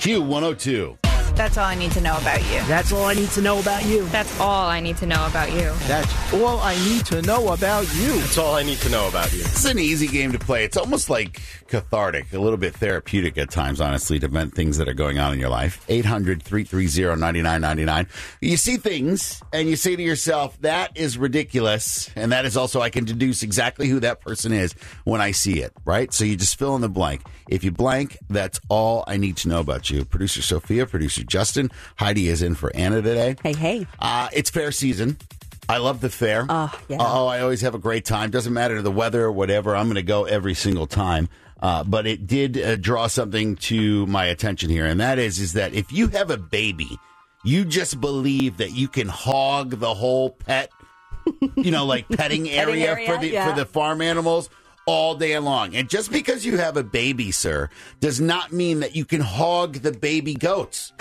Q102. That's all I need to know about you. That's all I need to know about you. That's all I need to know about you. That's all I need to know about you. That's all I need to know about you. It's an easy game to play. It's almost like cathartic, a little bit therapeutic at times, honestly, to vent things that are going on in your life. 800-330-9999. You see things and you say to yourself, that is ridiculous. And that is also, I can deduce exactly who that person is when I see it, right? So you just fill in the blank. If you blank, that's all I need to know about you. Producer Sophia, producer Justin. Heidi is in for Anna today. Hey. It's fair season. I love the fair. Oh, yeah. I always have a great time. Doesn't matter the weather or whatever. I'm going to go every single time. But it did draw something to my attention here, and that is that if you have a baby, you just believe that you can hog the whole pet, like petting area for the farm animals all day long. And just because you have a baby, sir, does not mean that you can hog the baby goats.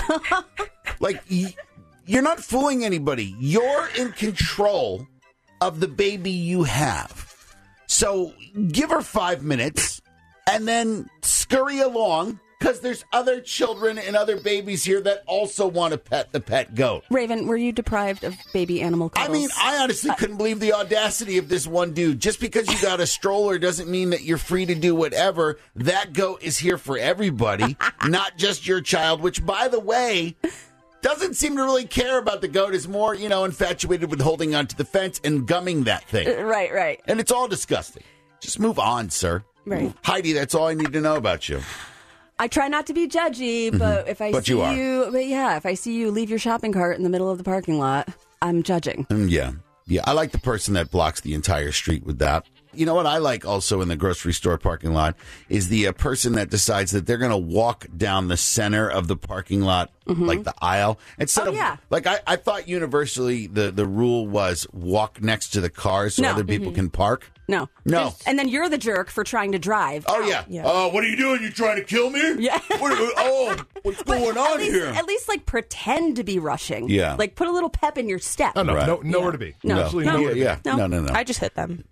You're not fooling anybody. You're in control of the baby you have. So give her 5 minutes and then scurry along, because there's other children and other babies here that also want to pet the pet goat. Raven, were you deprived of baby animal cuddles? I mean, I honestly couldn't believe the audacity of this one dude. Just because you got a stroller doesn't mean that you're free to do whatever. That goat is here for everybody, not just your child, which, by the way, doesn't seem to really care about the goat. Is more, infatuated with holding onto the fence and gumming that thing. Right. And it's all disgusting. Just move on, sir. Right. Heidi, that's all I need to know about you. I try not to be judgy, but if I see if I see you leave your shopping cart in the middle of the parking lot, I'm judging. Yeah. I like the person that blocks the entire street with that. You know what I like also in the grocery store parking lot is the person that decides that they're going to walk down the center of the parking lot, like the aisle. Instead of, I thought universally the rule was walk next to the cars so other people can park. No. And then you're the jerk for trying to drive. Oh, yeah. What are you doing? You trying to kill me? Yeah. What's going on here? At least, pretend to be rushing. Yeah. Put a little pep in your step. Oh, no. Nowhere to be. No. Absolutely nowhere to be. No. I just hit them.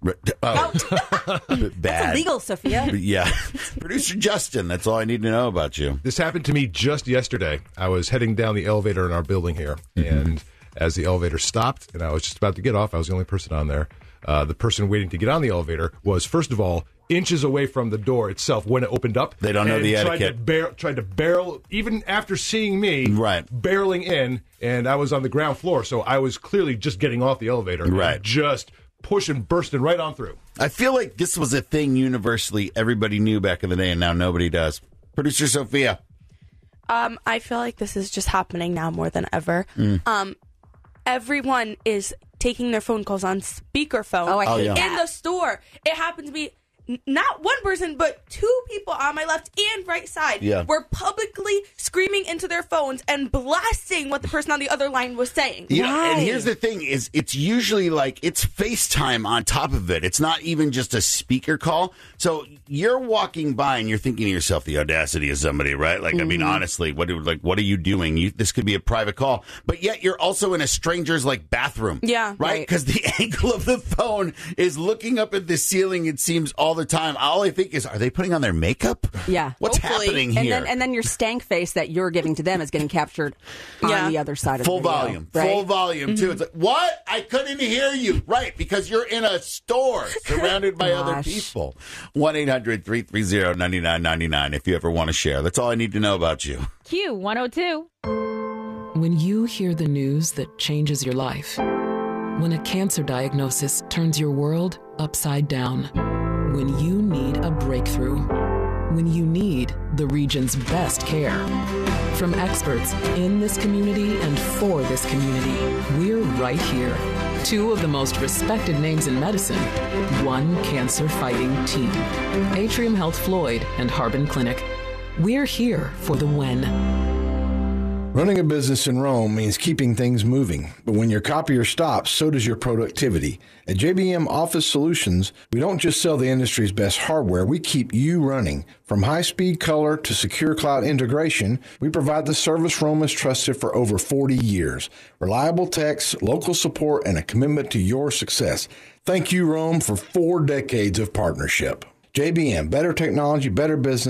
Bad. That's illegal, Sophia. Yeah. Producer Justin, that's all I need to know about you. This happened to me just yesterday. I was heading down the elevator in our building here, and as the elevator stopped and I was just about to get off, I was the only person on there. The person waiting to get on the elevator was, first of all, inches away from the door itself when it opened up. They don't know the etiquette. Tried to barrel, even after seeing me, barreling in, and I was on the ground floor, so I was clearly just getting off the elevator. Right. Just pushing, bursting right on through. I feel like this was a thing universally everybody knew back in the day, and now nobody does. Producer Sophia. I feel like this is just happening now more than ever. Everyone is taking their phone calls on speakerphone in the store. It happened to be not one person, but two people on my left and right side were publicly screaming into their phones and blasting what the person on the other line was saying. And here's the thing is it's usually it's FaceTime on top of it. It's not even just a speaker call. So you're walking by and you're thinking to yourself, the audacity of somebody, right? I mean, honestly, what are you doing? This could be a private call, but yet you're also in a stranger's bathroom. Yeah. Right? Because the angle of the phone is looking up at the ceiling, it seems, all the time. All I think is, are they putting on their makeup? Yeah. What's happening here? And then your stank face that you're giving to them is getting captured on the other side of the video. Volume. Right? Full volume, too. It's what? I couldn't hear you. Right, because you're in a store surrounded by other people. 1-800-330-9999 if you ever want to share. That's all I need to know about you. Q102. When you hear the news that changes your life, when a cancer diagnosis turns your world upside down, when you need a breakthrough, when you need the region's best care. From experts in this community and for this community, we're right here. Two of the most respected names in medicine, one cancer-fighting team. Atrium Health Floyd and Harbin Clinic. We're here for the when. Running a business in Rome means keeping things moving, but when your copier stops, so does your productivity. At JBM Office Solutions, we don't just sell the industry's best hardware, we keep you running. From high-speed color to secure cloud integration, we provide the service Rome has trusted for over 40 years. Reliable techs, local support, and a commitment to your success. Thank you, Rome, for 4 decades of partnership. JBM, better technology, better business.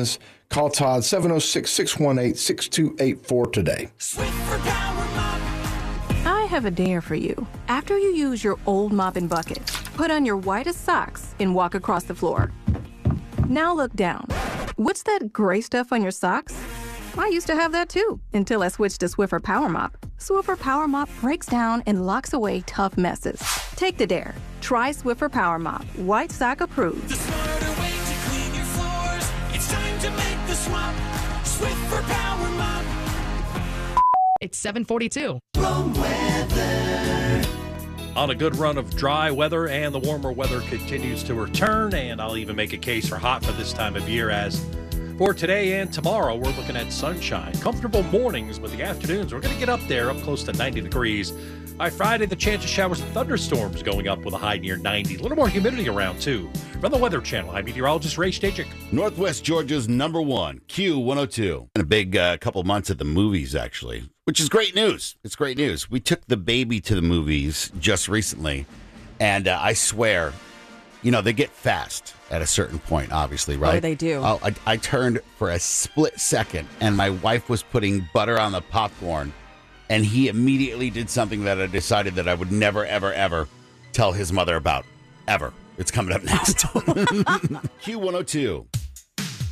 Call Todd 706-618-6284 today. Swiffer Power Mop. I have a dare for you. After you use your old mop and bucket, put on your whitest socks and walk across the floor. Now look down. What's that gray stuff on your socks? I used to have that too, until I switched to Swiffer Power Mop. Swiffer Power Mop breaks down and locks away tough messes. Take the dare. Try Swiffer Power Mop. White sock approved. The smarter way to clean your floors. It's time to make the swap. Swiffer Power Mop. It's 7:42. Wrong weather. On a good run of dry weather, and the warmer weather continues to return, and I'll even make a case for hot for this time of year. As for today and tomorrow, we're looking at sunshine, comfortable mornings, but the afternoons, we're going to get up there, up close to 90 degrees. By Friday, the chance of showers and thunderstorms going up with a high near 90. A little more humidity around, too. From the Weather Channel, I'm meteorologist Ray Stachik. Northwest Georgia's #1, Q102. And a big couple months at the movies, actually, which is great news. It's great news. We took the baby to the movies just recently, and I swear, you know, they get fast at a certain point, obviously, right? Oh, they do. I turned for a split second, and my wife was putting butter on the popcorn, and he immediately did something that I decided that I would never, ever, ever tell his mother about. Ever. It's coming up next. Q102.